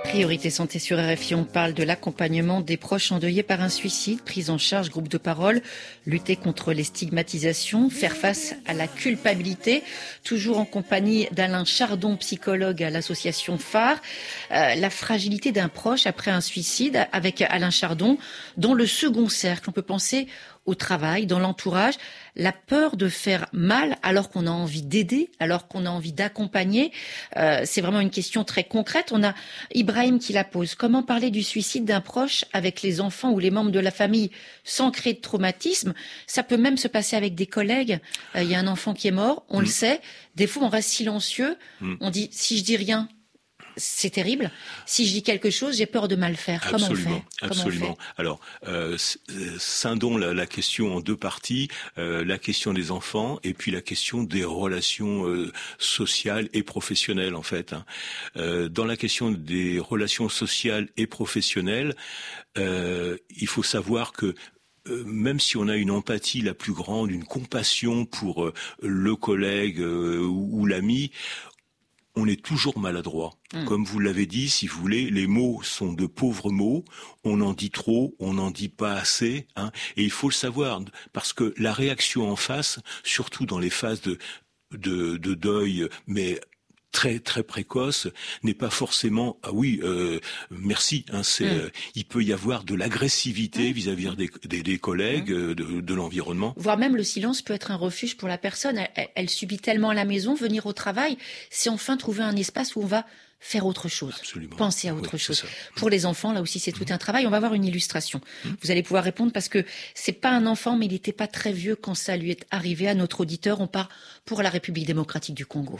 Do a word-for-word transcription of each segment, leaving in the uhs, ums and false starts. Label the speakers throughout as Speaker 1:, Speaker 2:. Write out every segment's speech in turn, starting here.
Speaker 1: Priorité santé sur R F I, on parle de l'accompagnement des proches endeuillés par un suicide, prise en charge, groupe de parole, lutter contre les stigmatisations, faire face à la culpabilité. Toujours en compagnie d'Alain Chardon, psychologue à l'association Phare. Euh, la fragilité d'un proche après un suicide, avec Alain Chardon, dont le second cercle, on peut penser au travail, dans l'entourage, la peur de faire mal alors qu'on a envie d'aider, alors qu'on a envie d'accompagner. Euh, c'est vraiment une question très concrète. On a Ibrahim qui la pose. Comment parler du suicide d'un proche avec les enfants ou les membres de la famille sans créer de traumatisme? Ça peut même se passer avec des collègues. Il euh, y a un enfant qui est mort, on mmh. le sait. Des fois, on reste silencieux. Mmh. On dit, si je dis rien, c'est terrible. Si je dis quelque chose, j'ai peur de mal faire. Comment
Speaker 2: absolument,
Speaker 1: on fait Comment
Speaker 2: Absolument.
Speaker 1: on fait
Speaker 2: Alors, euh, scindons la, la question en deux parties. Euh, la question des enfants et puis la question des relations euh, sociales et professionnelles, en fait. Hein. Euh, dans la question des relations sociales et professionnelles, euh, il faut savoir que Euh, même si on a une empathie la plus grande, une compassion pour euh, le collègue euh, ou, ou l'ami, on est toujours maladroit. Mmh. Comme vous l'avez dit, si vous voulez, les mots sont de pauvres mots, on en dit trop, on n'en dit pas assez, hein, et il faut le savoir, parce que la réaction en face, surtout dans les phases de, de, de deuil, mais très très précoce, n'est pas forcément ah oui euh, merci hein, c'est mmh. euh, il peut y avoir de l'agressivité mmh. vis-à-vis des, des, des collègues mmh. de, de l'environnement,
Speaker 1: voire même le silence peut être un refuge pour la personne. Elle, elle subit tellement à la maison, venir au travail, c'est enfin trouver un espace où on va faire autre chose,
Speaker 2: absolument.
Speaker 1: penser à autre
Speaker 2: oui,
Speaker 1: chose. Pour les enfants, là aussi, c'est mmh. tout un travail. On va voir une illustration. Mmh. Vous allez pouvoir répondre parce que c'est pas un enfant, mais il n'était pas très vieux quand ça lui est arrivé. À notre auditeur, on part pour la République démocratique du Congo.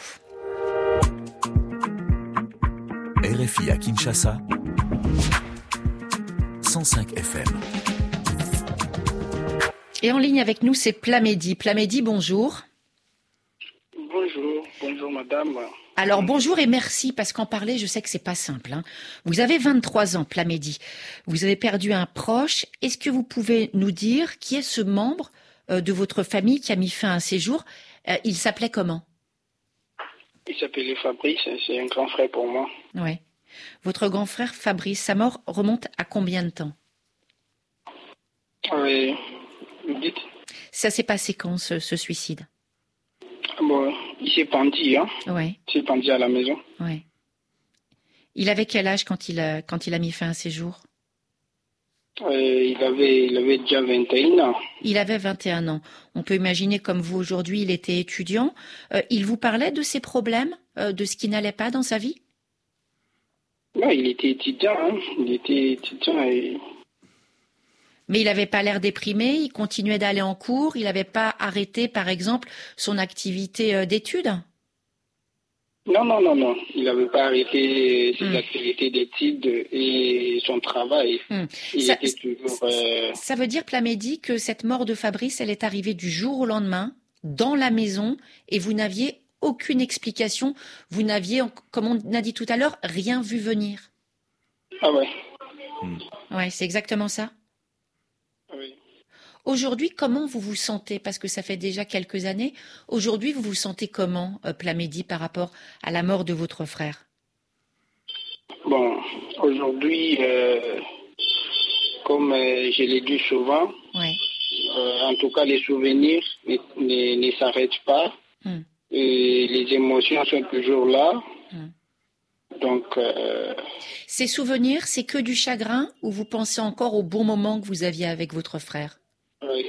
Speaker 3: R F I à Kinshasa, cent cinq F M.
Speaker 1: Et en ligne avec nous, c'est Plamédi. Plamédi, bonjour.
Speaker 4: Bonjour, bonjour madame.
Speaker 1: Alors bonjour et merci, parce qu'en parler, je sais que c'est pas simple. Hein. Vous avez vingt-trois ans, Plamédi. Vous avez perdu un proche. Est-ce que vous pouvez nous dire qui est ce membre euh, de votre famille qui a mis fin à ses jours? euh, Il s'appelait comment?
Speaker 4: Il s'appelait Fabrice, c'est un grand frère pour moi.
Speaker 1: Oui. Votre grand frère Fabrice, sa mort remonte à combien de temps?
Speaker 4: Oui, vous dites?
Speaker 1: Ça s'est passé quand, ce, ce suicide?
Speaker 4: Bon, il s'est pendu, hein.
Speaker 1: Oui.
Speaker 4: Il s'est pendu à la maison.
Speaker 1: Oui. Il avait quel âge quand il a, quand il a mis fin à ses jours?
Speaker 4: euh, il, avait, il avait déjà vingt et un ans.
Speaker 1: Il avait vingt et un ans. On peut imaginer, comme vous aujourd'hui, il était étudiant. Euh, il vous parlait de ses problèmes, euh, de ce qui n'allait pas dans sa vie?
Speaker 4: Non, il était étudiant. Hein. Il était étudiant et...
Speaker 1: Mais il n'avait pas l'air déprimé, il continuait d'aller en cours, il n'avait pas arrêté, par exemple, son activité euh, d'études?
Speaker 4: Non, non, non, non. Il n'avait pas arrêté ses
Speaker 1: mmh.
Speaker 4: activités d'études et son travail. Mmh. Il
Speaker 1: ça,
Speaker 4: était toujours... Euh...
Speaker 1: Ça veut dire, Plamédi, que cette mort de Fabrice, elle est arrivée du jour au lendemain, dans la maison, et vous n'aviez aucune explication, vous n'aviez, comme on a dit tout à l'heure, rien vu venir.
Speaker 4: Ah ouais.
Speaker 1: Mmh. Ouais, c'est exactement ça.
Speaker 4: Oui.
Speaker 1: Aujourd'hui, comment vous vous sentez? Parce que ça fait déjà quelques années. Aujourd'hui, vous vous sentez comment, euh, Plamédi, par rapport à la mort de votre frère?
Speaker 4: Bon, aujourd'hui, euh, comme euh, je l'ai dit souvent,
Speaker 1: ouais.
Speaker 4: euh, en tout cas, les souvenirs ne, ne, ne s'arrêtent pas. Hum. Et les émotions sont toujours là. Hum. Donc, euh...
Speaker 1: ces souvenirs, c'est que du chagrin ou vous pensez encore au bon moment que vous aviez avec votre frère?
Speaker 4: Oui.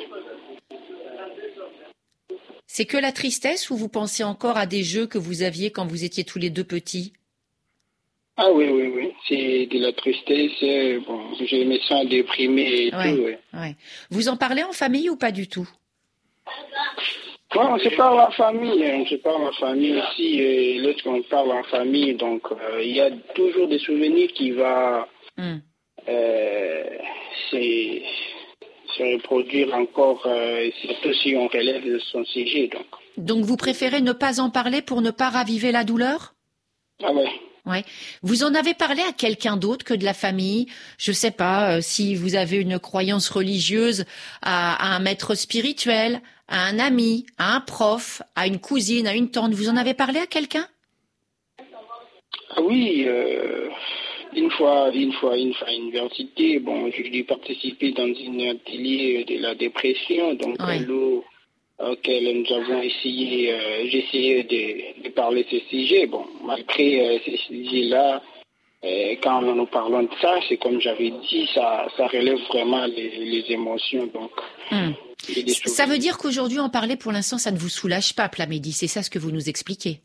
Speaker 1: C'est que la tristesse ou vous pensez encore à des jeux que vous aviez quand vous étiez tous les deux petits?
Speaker 4: Ah oui, oui, oui. C'est de la tristesse. Bon, je me sens déprimé et
Speaker 1: ouais,
Speaker 4: tout. Oui.
Speaker 1: Ouais. Vous en parlez en famille ou pas du tout?
Speaker 4: Non, on se parle en famille, on se parle en famille aussi, et lorsqu'on parle en famille, donc euh, il y a toujours des souvenirs qui vont mm. euh, se, se reproduire encore, euh, surtout si on relève de son sujet. Donc.
Speaker 1: donc vous préférez ne pas en parler pour ne pas raviver la douleur?
Speaker 4: Ah ouais.
Speaker 1: Ouais. Vous en avez parlé à quelqu'un d'autre que de la famille? Je sais pas, euh, si vous avez une croyance religieuse, à, à un maître spirituel, à un ami, à un prof, à une cousine, à une tante. Vous en avez parlé à quelqu'un?
Speaker 4: Ah oui, euh, une fois, une fois, une fois à l'université, bon, j'ai dû participer dans une atelier de la dépression, donc
Speaker 1: ouais.
Speaker 4: là, auquel nous avons essayé, euh, j'ai essayé de, de parler de ce sujet. Bon, malgré euh, ces sujets-là, euh, quand nous parlons de ça, c'est comme j'avais dit, ça, ça relève vraiment les, les émotions. Donc,
Speaker 1: hum. Ça veut dire qu'aujourd'hui, en parler, pour l'instant, ça ne vous soulage pas, Plamedy. C'est ça ce que vous nous expliquez.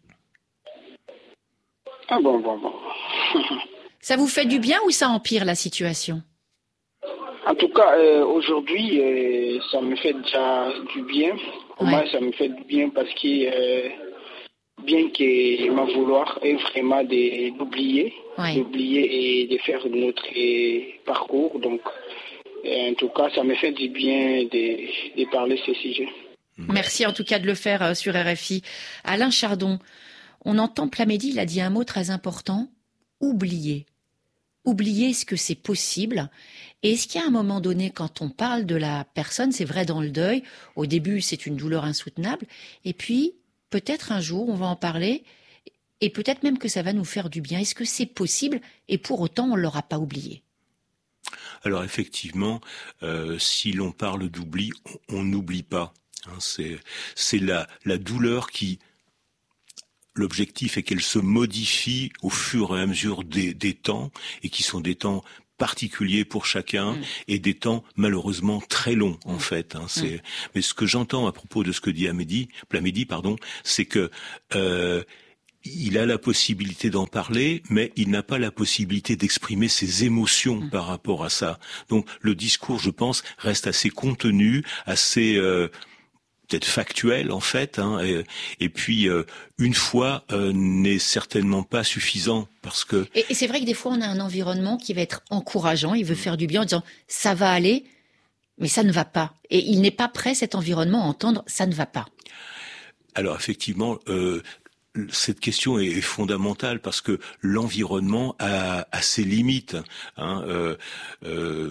Speaker 4: Ah bon, bon, bon.
Speaker 1: Ça vous fait du bien ou ça empire la situation?
Speaker 4: En tout cas, euh, aujourd'hui, euh, ça me fait déjà du bien. Pour ouais. moi, ça me fait du bien parce que euh, bien que ma vouloir est vraiment de, d'oublier, ouais. d'oublier et de faire notre parcours. Donc, euh, en tout cas, ça me fait du bien de, de parler de ce sujet.
Speaker 1: Merci en tout cas de le faire euh, sur R F I. Alain Chardon, on entend Plamedy, il a dit un mot très important, oublier. Oublier, est-ce que c'est possible? Et est-ce qu'il y a un moment donné, quand on parle de la personne, c'est vrai dans le deuil, au début c'est une douleur insoutenable, et puis peut-être un jour on va en parler, et peut-être même que ça va nous faire du bien. Est-ce que c'est possible? Et pour autant, on ne l'aura pas oublié.
Speaker 2: Alors effectivement, euh, si l'on parle d'oubli, on n'oublie pas. Hein, c'est, c'est la, la douleur qui... L'objectif est qu'elle se modifie au fur et à mesure des, des temps, et qui sont des temps particuliers pour chacun, mmh. et des temps malheureusement très longs en mmh. fait. Hein, c'est... Mmh. Mais ce que j'entends à propos de ce que dit Amédi, Plamedy, pardon, c'est que euh, il a la possibilité d'en parler, mais il n'a pas la possibilité d'exprimer ses émotions mmh. par rapport à ça. Donc le discours, je pense, reste assez contenu, assez... Euh, peut-être factuel en fait, hein, et, et puis euh, une fois euh, n'est certainement pas suffisant parce que.
Speaker 1: Et, et c'est vrai que des fois on a un environnement qui va être encourageant, il veut faire du bien en disant ça va aller, mais ça ne va pas, et il n'est pas prêt cet environnement à entendre ça ne va pas.
Speaker 2: Alors effectivement. Euh, Cette question est fondamentale parce que l'environnement a, a ses limites. Hein, euh, euh,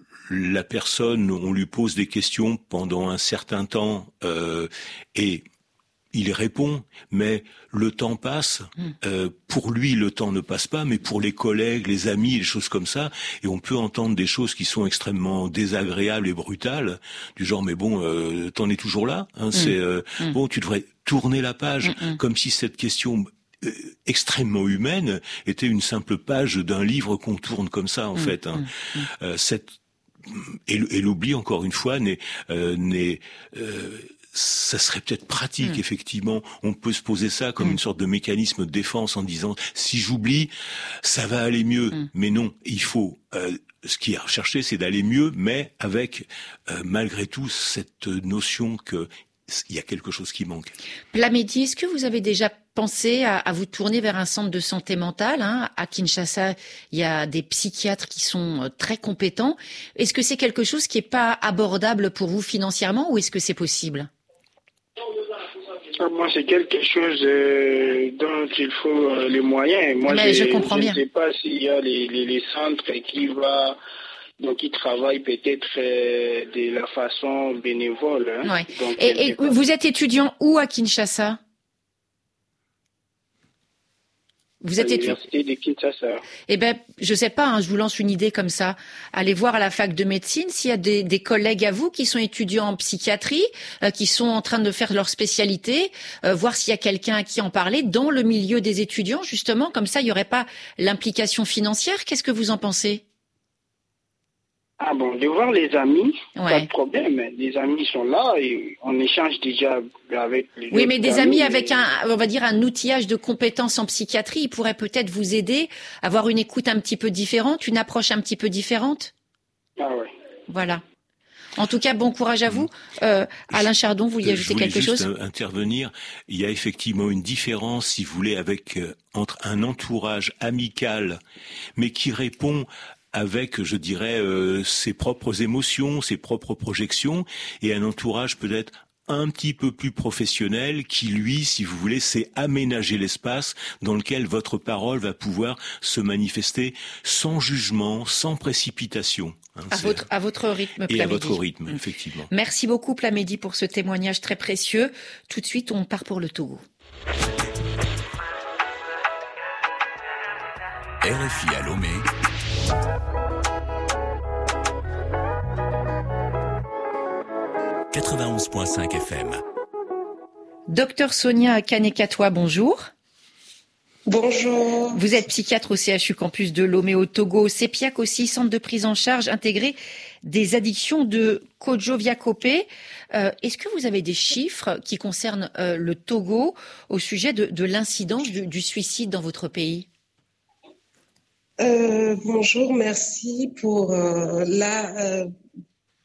Speaker 2: la personne, on lui pose des questions pendant un certain temps euh, et il répond, mais le temps passe. Euh, pour lui, le temps ne passe pas, mais pour les collègues, les amis, les choses comme ça, et on peut entendre des choses qui sont extrêmement désagréables et brutales, du genre mais bon, euh, t'en es toujours là. Hein, mmh. C'est euh, mmh. bon, tu devrais tourner la page, mmh. comme si cette question euh, extrêmement humaine était une simple page d'un livre qu'on tourne comme ça en mmh. fait. Hein. Mmh. Euh, cette et, et l'oubli encore une fois n'est euh, n'est euh, ça serait peut-être pratique, mmh. effectivement. On peut se poser ça comme mmh. une sorte de mécanisme de défense en disant si j'oublie, ça va aller mieux. Mmh. Mais non, il faut. Euh, ce qui est recherché, c'est d'aller mieux, mais avec euh, malgré tout cette notion que il y a quelque chose qui manque.
Speaker 1: Plamedy, est-ce que vous avez déjà pensé à, à vous tourner vers un centre de santé mentale, hein? À Kinshasa, il y a des psychiatres qui sont très compétents. Est-ce que c'est quelque chose qui n'est pas abordable pour vous financièrement ou est-ce que c'est possible?
Speaker 4: Moi, c'est quelque chose euh, dont il faut euh, les moyens. Moi,
Speaker 1: Mais je comprends
Speaker 4: je
Speaker 1: bien.
Speaker 4: ne sais pas s'il y a les, les, les centres qui va... Donc, ils travaillent peut-être euh, de la façon bénévole. Hein.
Speaker 1: Ouais.
Speaker 4: Donc,
Speaker 1: et et vous êtes étudiant où à Kinshasa? Vous êtes étudiant à
Speaker 4: l'université de Kinshasa.
Speaker 1: Eh ben, je sais pas, hein, je vous lance une idée comme ça. Allez voir à la fac de médecine s'il y a des, des collègues à vous qui sont étudiants en psychiatrie, euh, qui sont en train de faire leur spécialité, euh, voir s'il y a quelqu'un à qui en parler dans le milieu des étudiants, justement. Comme ça, il n'y aurait pas l'implication financière. Qu'est-ce que vous en pensez?
Speaker 4: Ah bon, de voir les amis,
Speaker 1: ouais.
Speaker 4: Pas de problème. Les amis sont là et on échange déjà avec les
Speaker 1: Oui, mais des amis, amis avec
Speaker 4: et...
Speaker 1: un, on va dire, un outillage de compétences en psychiatrie, ils pourraient peut-être vous aider à avoir une écoute un petit peu différente, une approche un petit peu différente.
Speaker 4: Ah ouais.
Speaker 1: Voilà. En tout cas, bon courage à vous. Euh, Alain Chardon, vous vouliez ajouter quelque chose?
Speaker 2: Je voulais juste intervenir. Il y a effectivement une différence, si vous voulez, avec euh, entre un entourage amical, mais qui répond avec, je dirais, euh, ses propres émotions, ses propres projections, et un entourage peut-être un petit peu plus professionnel qui, lui, si vous voulez, sait aménager l'espace dans lequel votre parole va pouvoir se manifester sans jugement, sans précipitation. Hein,
Speaker 1: à, votre, à votre rythme, Plamedy.
Speaker 2: Et à votre rythme, effectivement.
Speaker 1: Merci beaucoup, Plamedy, pour ce témoignage très précieux. Tout de suite, on part pour le Togo.
Speaker 3: R F I à Lomé. quatre-vingt-onze virgule cinq F M.
Speaker 1: Docteur Sonia Kanekatwa, bonjour.
Speaker 5: Bonjour.
Speaker 1: Vous êtes psychiatre au C H U Campus de Lomé au Togo. CEPIAC aussi, centre de prise en charge intégré des addictions de Kodjo-Viakopé. Euh, est-ce que vous avez des chiffres qui concernent euh, le Togo au sujet de, de l'incidence du, du suicide dans votre pays ?
Speaker 5: euh, Bonjour, merci pour euh, la... Euh, allô ?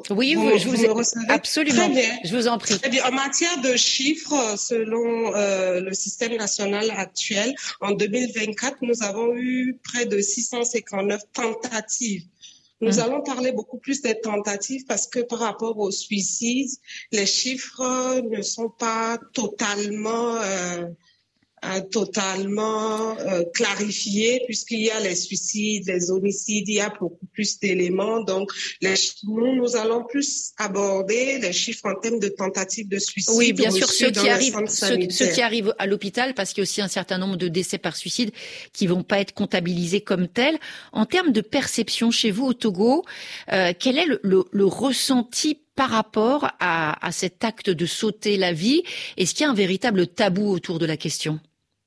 Speaker 1: Oui,
Speaker 5: vous,
Speaker 1: vous, je
Speaker 5: vous,
Speaker 1: vous
Speaker 5: me
Speaker 1: ai...
Speaker 5: recevez ?
Speaker 1: Absolument.
Speaker 5: Très bien.
Speaker 1: Je vous en prie.
Speaker 5: Très bien. En matière de chiffres, selon euh, le système national actuel, en deux mille vingt-quatre, nous avons eu près de six cent cinquante-neuf tentatives. Nous mmh. allons parler beaucoup plus des tentatives parce que par rapport au suicide, les chiffres ne sont pas totalement... Euh, Euh, totalement euh, clarifié puisqu'il y a les suicides, les homicides, il y a beaucoup plus d'éléments. Donc, les, nous, nous allons plus aborder les chiffres en termes de tentatives de suicide.
Speaker 1: Oui, bien sûr, ceux qui arrivent, ceux, ceux qui arrivent à l'hôpital, parce qu'il y a aussi un certain nombre de décès par suicide qui vont pas être comptabilisés comme tels. En termes de perception chez vous au Togo, euh, quel est le, le, le ressenti par rapport à, à cet acte de sauter la vie? Est-ce qu'il y a un véritable tabou autour de la question?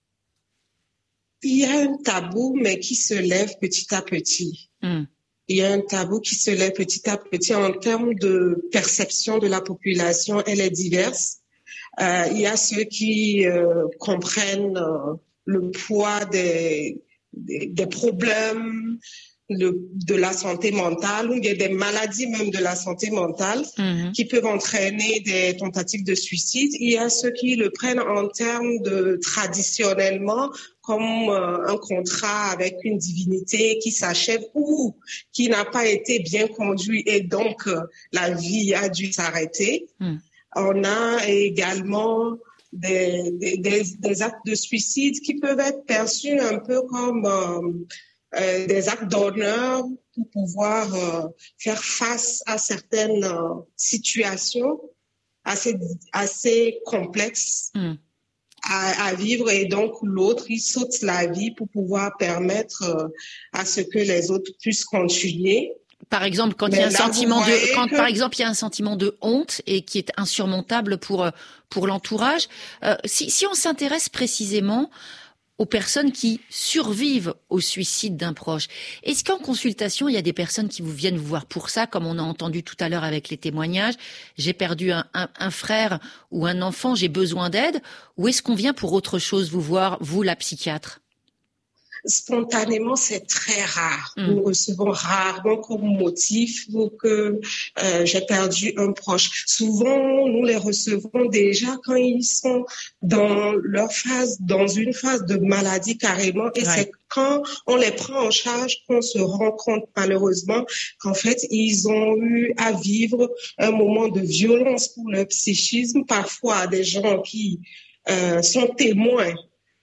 Speaker 5: Il y a un tabou, mais qui se lève petit à petit. Mm. Il y a un tabou qui se lève petit à petit en termes de perception de la population. Elle est diverse. Euh, il y a ceux qui euh, comprennent euh, le poids des, des, des problèmes Le, de la santé mentale ou bien des maladies même de la santé mentale mmh. qui peuvent entraîner des tentatives de suicide. Il y a ceux qui le prennent en termes de traditionnellement comme euh, un contrat avec une divinité qui s'achève ou qui n'a pas été bien conduit et donc euh, la vie a dû s'arrêter. Mmh. On a également des, des, des, des actes de suicide qui peuvent être perçus un peu comme euh, Euh, des actes d'honneur pour pouvoir euh, faire face à certaines euh, situations assez assez complexes mm. à, à vivre et donc l'autre il saute la vie pour pouvoir permettre euh, à ce que les autres puissent continuer.
Speaker 1: Par exemple, quand Mais il y a un sentiment de, quand que... par exemple il y a un sentiment de honte et qui est insurmontable pour pour l'entourage. Euh, si si on s'intéresse précisément aux personnes qui survivent au suicide d'un proche. Est-ce qu'en consultation, il y a des personnes qui vous viennent vous voir pour ça, comme on a entendu tout à l'heure avec les témoignages, j'ai perdu un, un, un frère ou un enfant, j'ai besoin d'aide, ou est-ce qu'on vient pour autre chose vous voir, vous la psychiatre ?
Speaker 5: Spontanément, c'est très rare. Mmh. Nous recevons rarement comme motif que euh, j'ai perdu un proche. Souvent, nous les recevons déjà quand ils sont dans leur phase, dans une phase de maladie carrément. Et ouais. c'est quand on les prend en charge qu'on se rend compte malheureusement qu'en fait, ils ont eu à vivre un moment de violence pour leur psychisme. Parfois, des gens qui euh, sont témoins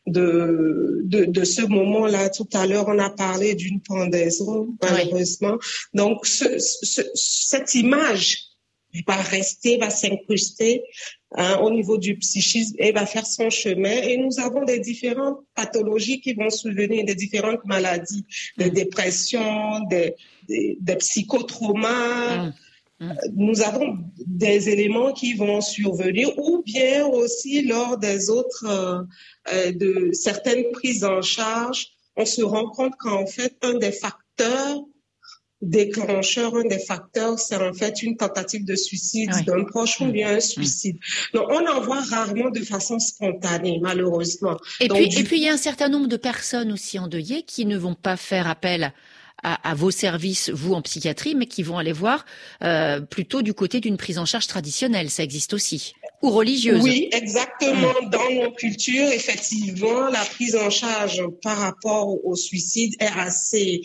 Speaker 5: De, de, de ce moment-là. Tout à l'heure, on a parlé d'une pendaison, malheureusement. Oui. Donc, ce, ce, cette image va rester, va s'incruster hein, au niveau du psychisme et va faire son chemin. Et nous avons des différentes pathologies qui vont survenir, des différentes maladies, des dépressions, des, des, des psychotraumas. Mmh. Nous avons des éléments qui vont survenir ou bien aussi lors des autres, euh, de certaines prises en charge, on se rend compte qu'en fait, un des facteurs déclencheurs, un des facteurs, c'est en fait une tentative de suicide oui. d'un proche ou bien un suicide. Mmh. Donc, on en voit rarement de façon spontanée, malheureusement.
Speaker 1: Et
Speaker 5: Donc,
Speaker 1: puis,
Speaker 5: du...
Speaker 1: et puis, il y a un certain nombre de personnes aussi endeuillées qui ne vont pas faire appel À, à vos services, vous en psychiatrie, mais qui vont aller voir euh, plutôt du côté d'une prise en charge traditionnelle. Ça existe aussi. Ou religieuse.
Speaker 5: Oui, exactement. Mmh. Dans nos cultures, effectivement, la prise en charge par rapport au suicide est assez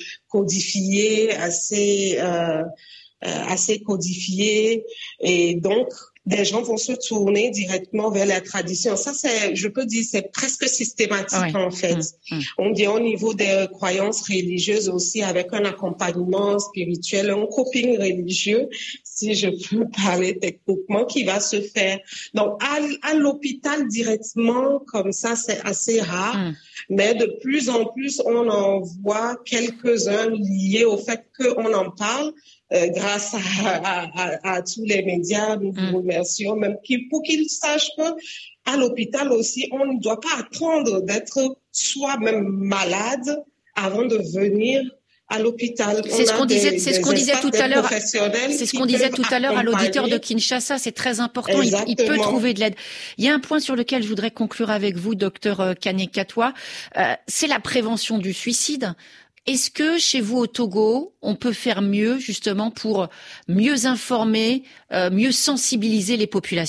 Speaker 5: codifiée, assez, euh, euh, assez codifiée. Et donc, des gens vont se tourner directement vers la tradition. Ça, c'est, je peux dire, c'est presque systématique, oui. en fait. Mmh, mmh. On dit au niveau des croyances religieuses aussi, avec un accompagnement spirituel, un coping religieux, si je peux parler techniquement, qui va se faire. Donc, à, à l'hôpital directement, comme ça, c'est assez rare. Mmh. Mais de plus en plus, on en voit quelques-uns liés au fait qu'on en parle. Euh, grâce à, à, à, à tous les médias, nous vous remercions, même pour qu'ils sachent que à l'hôpital aussi, on ne doit pas attendre d'être soi-même malade avant de venir à l'hôpital.
Speaker 1: C'est ce qu'on disait, c'est ce qu'on disait tout à l'heure. C'est ce qu'on disait tout à l'heure à l'auditeur de Kinshasa. C'est très important. Il, il peut trouver de l'aide. Il y a un point sur lequel je voudrais conclure avec vous, docteur Kane-Katoua. Euh, c'est la prévention du suicide. Est-ce que chez vous au Togo, on peut faire mieux justement pour mieux informer, euh, mieux sensibiliser les populations ?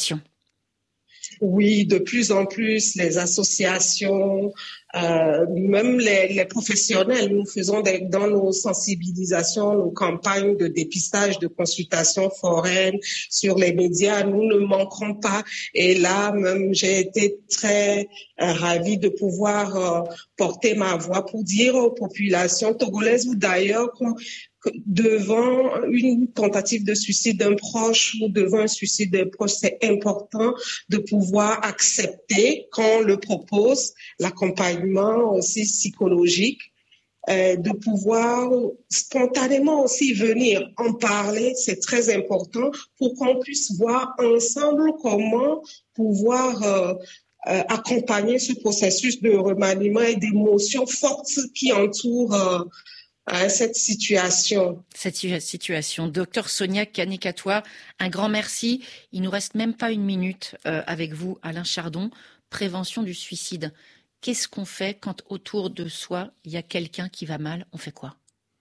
Speaker 5: Oui, de plus en plus, les associations, euh, même les, les professionnels, nous faisons des, dans nos sensibilisations, nos campagnes de dépistage, de consultation foraine sur les médias, nous ne manquerons pas. Et là, même, j'ai été très euh, ravie de pouvoir euh, porter ma voix pour dire aux populations togolaises ou d'ailleurs qu'on devant une tentative de suicide d'un proche ou devant un suicide d'un proche, c'est important de pouvoir accepter, quand on le propose, l'accompagnement aussi psychologique, euh, de pouvoir spontanément aussi venir en parler, c'est très important pour qu'on puisse voir ensemble comment pouvoir euh, euh, accompagner ce processus de remaniement et d'émotions fortes qui entourent euh, à cette situation.
Speaker 1: Cette situation. Docteur Sonia Kane-Katoua, un grand merci. Il nous reste même pas une minute euh, avec vous, Alain Chardon. Prévention du suicide. Qu'est-ce qu'on fait quand autour de soi, il y a quelqu'un qui va mal ? On fait quoi ?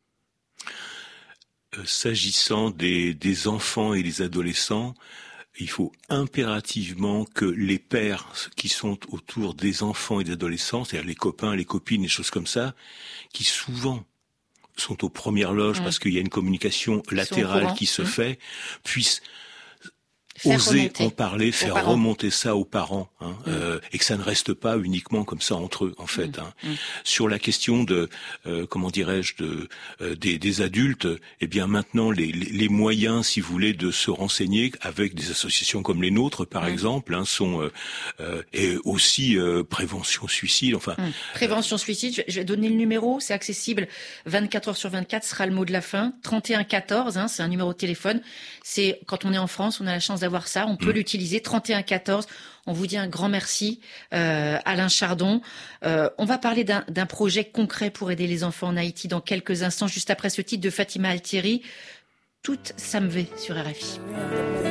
Speaker 2: euh, S'agissant des, des enfants et des adolescents, il faut impérativement que les pères qui sont autour des enfants et des adolescents, c'est-à-dire les copains, les copines, les choses comme ça, qui souvent sont aux premières loges mmh. parce qu'il y a une communication latérale qui se mmh. fait, puissent faire oser en parler, faire parents. remonter ça aux parents, hein, mmh. euh, et que ça ne reste pas uniquement comme ça entre eux, en fait. Mmh. Hein. Mmh. Sur la question de, euh, comment dirais-je, de euh, des, des adultes, eh bien maintenant les, les, les moyens, si vous voulez, de se renseigner avec des associations comme les nôtres, par mmh. exemple, hein, sont euh, euh, et aussi euh, prévention suicide. Enfin, mmh.
Speaker 1: prévention suicide. Je vais donner le numéro, c'est accessible, vingt-quatre heures sur vingt-quatre, sera le mot de la fin. trente et un quatorze, hein, c'est un numéro de téléphone. C'est quand on est en France, on a la chance d'avoir ça, on peut mmh. l'utiliser, trente et un quatorze. On vous dit un grand merci, euh, Alain Chardon. Euh, on va parler d'un, d'un projet concret pour aider les enfants en Haïti dans quelques instants, juste après ce titre de Fatima Altieri. Toute ça me va sur R F I.